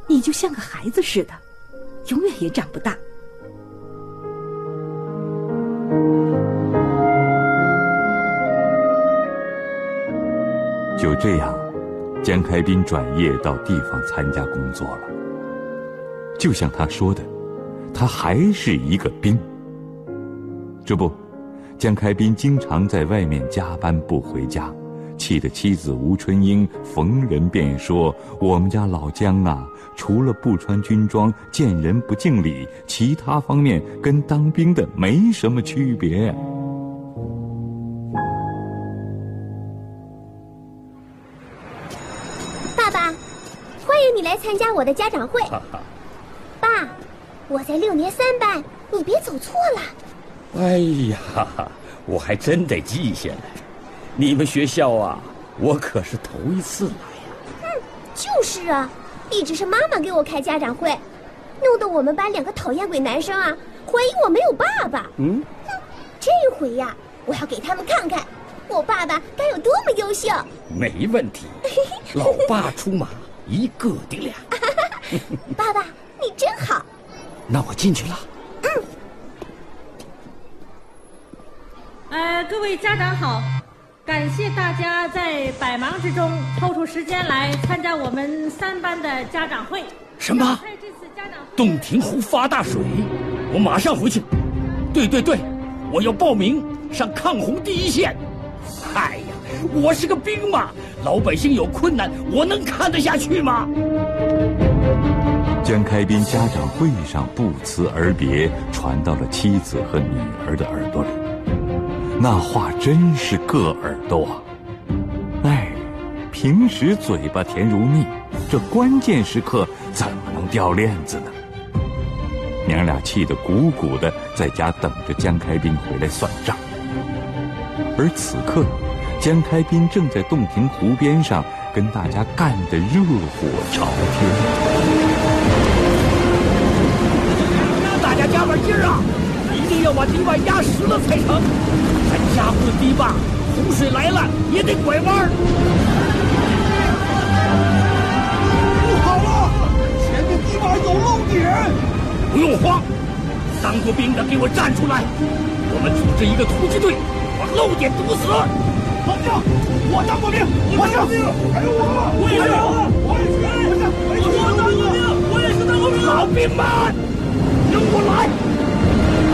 你就像个孩子似的，永远也长不大。 就这样，江开斌转业到地方参加工作了。就像他说的，他还是一个兵。这不，江开斌经常在外面加班不回家，气得妻子吴春英逢人便说：“我们家老江啊，除了不穿军装、见人不敬礼，其他方面跟当兵的没什么区别。” 爸爸，欢迎你来参加我的家长会。爸，我在6年3班，你别走错了。 哎呀，我还真得记下来。你们学校啊，我可是头一次来呀。 就是啊，一直是妈妈给我开家长会，弄得我们班2个讨厌鬼男生啊，怀疑我没有爸爸。这回呀，我要给他们看看，我爸爸该有多么优秀。 没问题，老爸出马，一个顶俩。 爸爸，你真好。 那我进去了。 各位家长好，感谢大家在百忙之中抽出时间来参加我们3班的家长会。 什么？洞庭湖发大水，我马上回去。对，我要报名上抗洪第一线。哎呀，我是个兵嘛，老百姓有困难，我能看得下去吗？ 江开斌家长会上不辞而别传到了妻子和女儿的耳朵里，那话真是硌耳朵啊！哎，平时嘴巴甜如蜜，这关键时刻怎么能掉链子呢？娘俩气得鼓鼓的，在家等着江开斌回来算账。而此刻，江开斌正在洞庭湖边上跟大家干得热火朝天。 大家加把劲儿啊！一定要把堤坝压实了才成。咱加固堤坝，洪水来了也得拐弯。 不好了，前面堤坝有漏点。 不用慌，当过兵的给我站出来！我们组织一个突击队，把漏点堵死。 老将，我当过兵，我当过兵，还有我也是，我当过兵，我也是当过兵。 老兵们，跟我来！